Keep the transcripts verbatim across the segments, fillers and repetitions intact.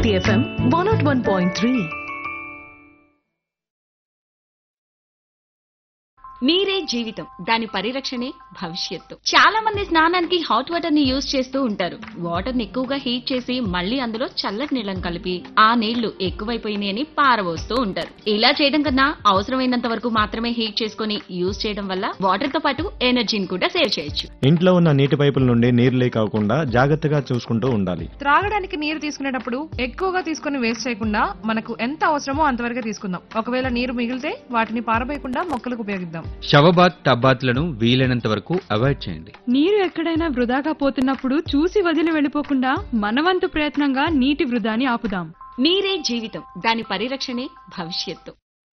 Bharati FM one not one point three. నీరే జీవితం, దాని పరిరక్షణే భవిష్యత్తు. చాలా మంది స్నానానికి హాట్ వాటర్ ని యూజ్ చేస్తూ ఉంటారు. వాటర్ ని ఎక్కువగా హీట్ చేసి మళ్ళీ అందులో చల్లటి నీళ్ళని కలిపి ఆ నీళ్లు ఎక్కువైపోయినాయని పారబోస్తూ ఉంటారు. ఇలా చేయడం కన్నా అవసరమైనంత వరకు మాత్రమే హీట్ చేసుకుని యూజ్ చేయడం వల్ల వాటర్ తో పాటు ఎనర్జీని కూడా సేవ్ చేయొచ్చు. ఇంట్లో ఉన్న నీటి పైపుల నుండి నీరు లీక్ అవ్వకుండా జాగ్రత్తగా చూసుకుంటూ ఉండాలి. త్రాగడానికి నీరు తీసుకునేటప్పుడు ఎక్కువగా తీసుకుని వేస్ట్ చేయకుండా మనకు ఎంత అవసరమో అంతవరకే తీసుకుందాం. ఒకవేళ నీరు మిగిలితే వాటిని పారబోయకుండా మొక్కలకు ఉపయోగిద్దాం. షవబాత్ టబ్బాత్లను వీలైనంత వరకు అవాయిడ్ చేయండి. నీరు ఎక్కడైనా వృధాగా పోతున్నప్పుడు చూసి వదిలి వెళ్లిపోకుండా మనవంతు ప్రయత్నంగా నీటి వృధాని ఆపుదాం. నీరే జీవితం, దాని పరిరక్షణే భవిష్యత్తు.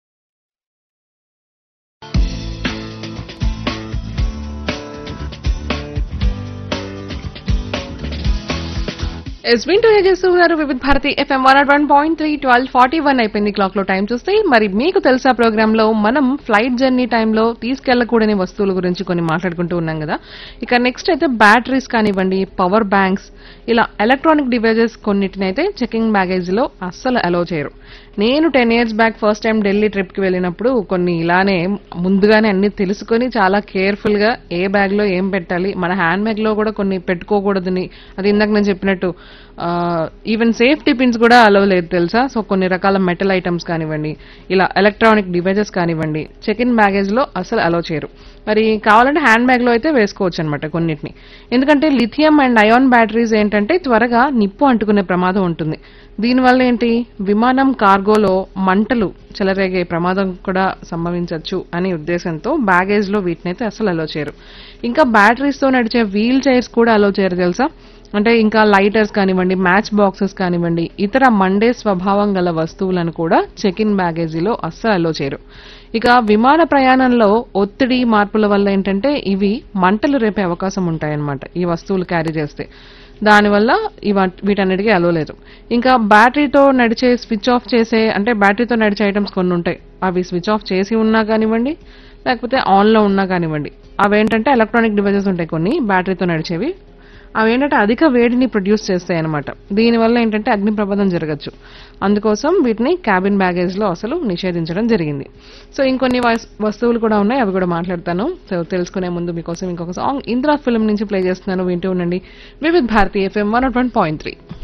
ఎస్ వింటూ చేస్తున్నారు వివిధ Bharati FM one one point three. Twelve forty one అయిపోయింది క్లాక్ లో. టైం చూస్తే మరి మీకు తెలుసా ప్రోగ్రామ్ లో మనం ఫ్లైట్ జర్నీ టైంలో తీసుకెళ్లకూడని వస్తువుల గురించి కొన్ని మాట్లాడుకుంటూ ఉన్నాం కదా. ఇక నెక్స్ట్ అయితే బ్యాటరీస్ కానివ్వండి, పవర్ బ్యాంక్స్, ఇలా ఎలక్ట్రానిక్ డివైజెస్ కొన్నిటిని అయితే చెకింగ్ బ్యాగేజ్ లో అస్సలు అలో చేయరు. నేను ten years back first time Delhi trip కి వెళ్ళినప్పుడు కొన్ని ఇలానే ముందుగానే అన్ని తెలుసుకొని చాలా కేర్ఫుల్ గా ఏ బ్యాగ్ లో ఏం పెట్టాలి, మన హ్యాండ్ బ్యాగ్ లో కూడా కొన్ని పెట్టుకోకూడదని, అది ఇందాక నేను చెప్పినట్టు ఈవెన్ సేఫ్టీ పిన్స్ కూడా అలవ్ లేదు తెలుసా. సో కొన్ని రకాల మెటల్ ఐటమ్స్ కానివ్వండి, ఇలా ఎలక్ట్రానిక్ డివైజెస్ కానివ్వండి చెక్ ఇన్ బ్యాగేజ్ లో అసలు అలవ్ చేయరు. మరి కావాలంటే హ్యాండ్ బ్యాగ్ లో అయితే వేసుకోవచ్చు అనమాట కొన్నిటిని. ఎందుకంటే లిథియం అండ్ అయాన్ బ్యాటరీస్ ఏంటంటే త్వరగా నిప్పు అంటుకునే ప్రమాదం ఉంటుంది. దీనివల్ల ఏంటి, విమానం కార్గోలో మంటలు చెలరేగే ప్రమాదం కూడా సంభవించవచ్చు అనే ఉద్దేశంతో బ్యాగేజ్ లో వీటినైతే అసలు అలో చేయరు. ఇంకా బ్యాటరీస్ తో నడిచే వీల్ చైర్స్ కూడా అలో చేయరు తెలుసా. అంటే ఇంకా లైటర్స్ కానివ్వండి, మ్యాచ్ బాక్సెస్ కానివ్వండి, ఇతర మండే స్వభావం గల వస్తువులను కూడా చెక్ ఇన్ బ్యాగేజీలో అస్సలు అలో చేయరు. ఇక విమాన ప్రయాణంలో ఒత్తిడి మార్పుల వల్ల ఏంటంటే ఇవి మంటలు రేపే అవకాశం ఉంటాయన్నమాట ఈ వస్తువులు క్యారీ చేస్తే. దానివల్ల ఇవ వీటన్నిటికీ అలో లేదు. ఇంకా బ్యాటరీతో నడిచే స్విచ్ ఆఫ్ చేసే, అంటే బ్యాటరీతో నడిచే ఐటమ్స్ కొన్ని ఉంటాయి, అవి స్విచ్ ఆఫ్ చేసి ఉన్నా కానివ్వండి లేకపోతే ఆన్ లో ఉన్నా కానివ్వండి, అవేంటంటే ఎలక్ట్రానిక్ డివైజెస్ ఉంటాయి కొన్ని బ్యాటరీతో నడిచేవి, అవేంటంటే అధిక వేడిని ప్రొడ్యూస్ చేస్తాయి అనమాట. దీనివల్ల ఏంటంటే అగ్ని ప్రమాదం జరగచ్చు. అందుకోసం వీటిని క్యాబిన్ బ్యాగేజ్ లో అసలు నిషేధించడం జరిగింది. సో ఇంకొన్ని వస్తువులు కూడా ఉన్నాయి, అవి కూడా మాట్లాడతాను. సో తెలుసుకునే ముందు మీకోసం ఇంకొక సాంగ్ ఇంద్రా ఫిల్మ్ నుంచి ప్లే చేస్తున్నాను, వింటూ ఉండండి వివిధ Bharati FM one point three.